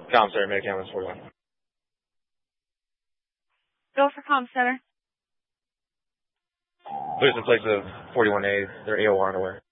Com Center, Medic Ambulance 41. Go for Com Center. There's in place of 41A. Their AOR on the way.